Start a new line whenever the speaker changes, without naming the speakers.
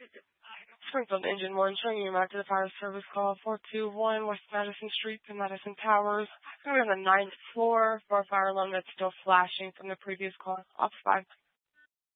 Springfield Engine 1, showing you back to the fire service call 421 West Madison Street to Madison Towers. We're on the 9th floor for a fire alarm that's still flashing from the previous call. Off 5.